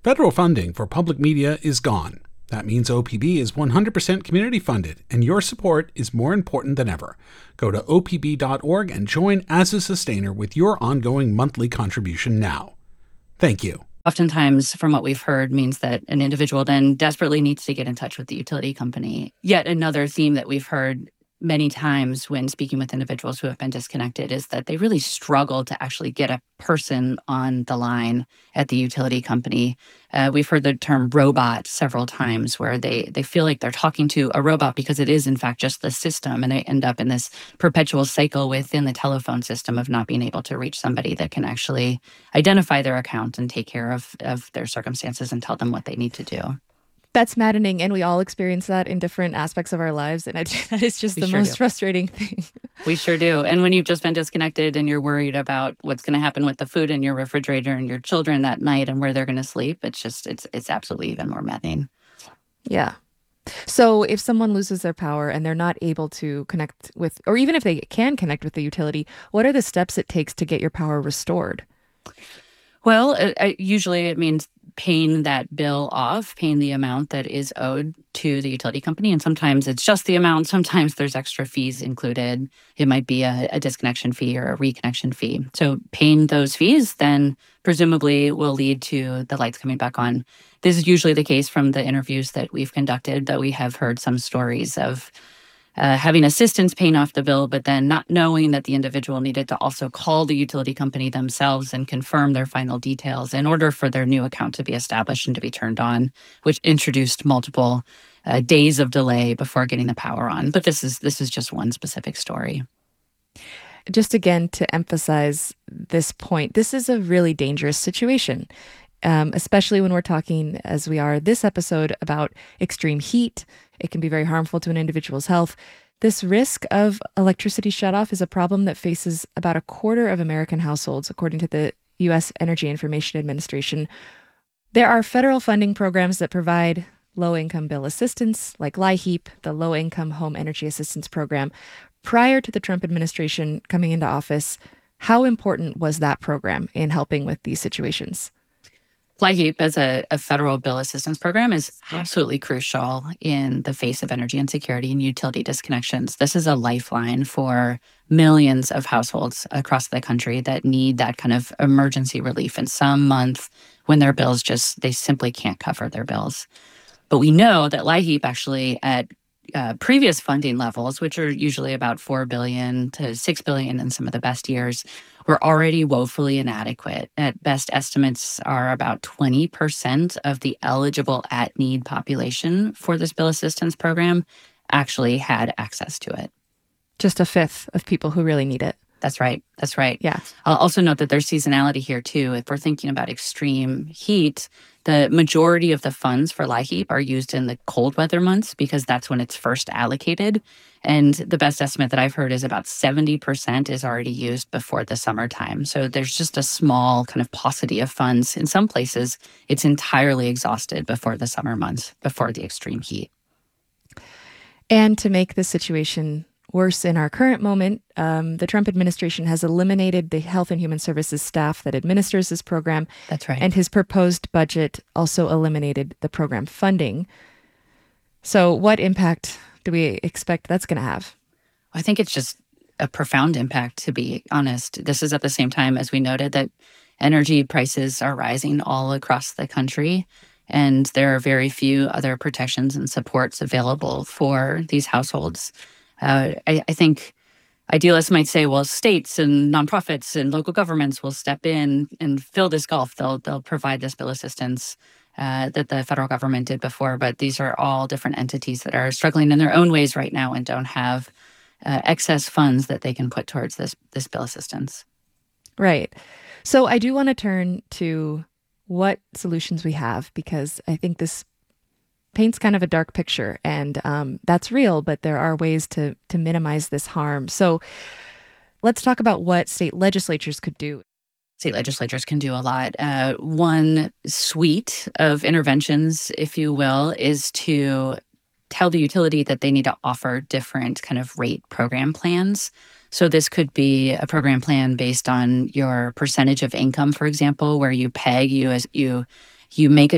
Federal funding for public media is gone. That means OPB is 100% community funded, and your support is more important than ever. Go to opb.org and join as a sustainer with your ongoing monthly contribution now. Thank you. Oftentimes, from what we've heard, means that an individual then desperately needs to get in touch with the utility company. Yet another theme that we've heard many times when speaking with individuals who have been disconnected is that they really struggle to actually get a person on the line at the utility company. We've heard the term robot several times, where they feel like they're talking to a robot because it is in fact just the system, and they end up in this perpetual cycle within the telephone system of not being able to reach somebody that can actually identify their account and take care of their circumstances and tell them what they need to do. That's maddening, and we all experience that in different aspects of our lives, and that is just the most frustrating thing. We sure do. And when you've just been disconnected and you're worried about what's going to happen with the food in your refrigerator and your children that night and where they're going to sleep, it's absolutely even more maddening. Yeah. So if someone loses their power and they're not able to connect with, or even if they can connect with the utility, what are the steps it takes to get your power restored? Well, usually it means paying that bill off, paying the amount that is owed to the utility company. And sometimes it's just the amount. Sometimes there's extra fees included. It might be a disconnection fee or a reconnection fee. So paying those fees then presumably will lead to the lights coming back on. This is usually the case from the interviews that we've conducted, that we have heard some stories of having assistance paying off the bill, but then not knowing that the individual needed to also call the utility company themselves and confirm their final details in order for their new account to be established and to be turned on, which introduced multiple days of delay before getting the power on. But this is just one specific story. Just again, to emphasize this point, this is a really dangerous situation, especially when we're talking, as we are this episode, about extreme heat. It can be very harmful to an individual's health. This risk of electricity shutoff is a problem that faces about a quarter of American households, according to the U.S. Energy Information Administration. There are federal funding programs that provide low-income bill assistance, like LIHEAP, the Low-Income Home Energy Assistance Program. Prior to the Trump administration coming into office, how important was that program in helping with these situations? LIHEAP, as a federal bill assistance program, is absolutely crucial in the face of energy insecurity and utility disconnections. This is a lifeline for millions of households across the country that need that kind of emergency relief in some month when their bills they simply can't cover their bills. But we know that LIHEAP actually, at previous funding levels, which are usually about $4 billion to $6 billion in some of the best years, were already woefully inadequate. At best estimates are about 20% of the eligible at-need population for this bill assistance program actually had access to it. Just a fifth of people who really need it. That's right. That's right. Yeah. I'll also note that there's seasonality here, too. If we're thinking about extreme heat, the majority of the funds for LIHEAP are used in the cold weather months because that's when it's first allocated. And the best estimate that I've heard is about 70% is already used before the summertime. So there's just a small kind of paucity of funds. In some places, it's entirely exhausted before the summer months, before the extreme heat. And to make the situation worse in our current moment, the Trump administration has eliminated the Health and Human Services staff that administers this program. That's right. And his proposed budget also eliminated the program funding. So what impact do we expect that's going to have? I think it's just a profound impact, to be honest. This is at the same time, as we noted, that energy prices are rising all across the country. And there are very few other protections and supports available for these households. I think idealists might say, well, states and nonprofits and local governments will step in and fill this gulf. They'll provide this bill assistance that the federal government did before. But these are all different entities that are struggling in their own ways right now and don't have excess funds that they can put towards this bill assistance. Right. So I do want to turn to what solutions we have, because I think this paints kind of a dark picture, and that's real, but there are ways to minimize this harm. So let's talk about what state legislatures could do. State legislatures can do a lot. One suite of interventions, if you will, is to tell the utility that they need to offer different kind of rate program plans. So this could be a program plan based on your percentage of income, for example, where you peg you make a